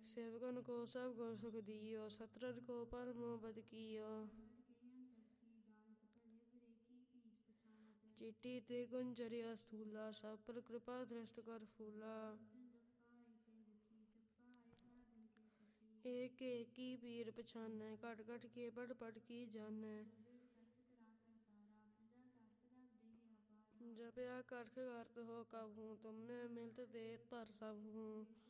सेवकन को सब गुण सुख दियो, सत्रर को परमो बद कियो। चिट्ठी ते गुंजरिया स्थूला, सब पर कृपा दृष्ट कर फूला। एक एक की पीर पछानै, घट घट के पढ़ पढ़ की जानै। जपया करख करत हो कब हूँ, तुम में मिलत दे तर सब हूँ।